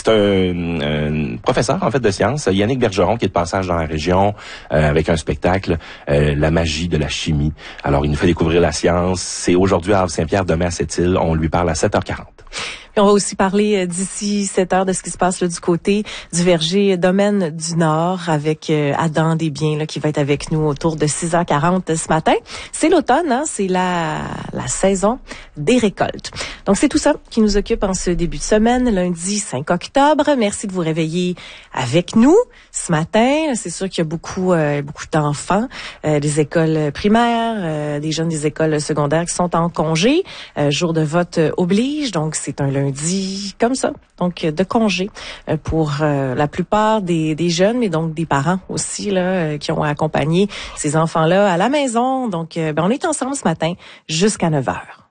c'est un professeur en fait de sciences, Yannick Bergeron, qui est de passage dans la région avec un spectacle La magie de la chimie. Alors, il nous fait découvrir la science. C'est aujourd'hui à Havre-Saint-Pierre, demain à Sept-Îles. On lui parle à 7h40. Puis on va aussi parler d'ici 7 heures de ce qui se passe là, du côté du verger Domaine du Nord avec Adam Desbiens là, qui va être avec nous autour de 6h40 ce matin. C'est l'automne, hein, c'est la saison des récoltes. Donc c'est tout ça qui nous occupe en ce début de semaine, lundi 5 octobre. Merci de vous réveiller avec nous ce matin. C'est sûr qu'il y a beaucoup d'enfants des écoles primaires, des jeunes des écoles secondaires qui sont en congé. Jour de vote oblige, donc c'est un lundi comme ça, donc de congé pour la plupart des jeunes, mais donc des parents aussi là qui ont accompagné ces enfants-là à la maison. Donc on est ensemble ce matin jusqu'à 9h.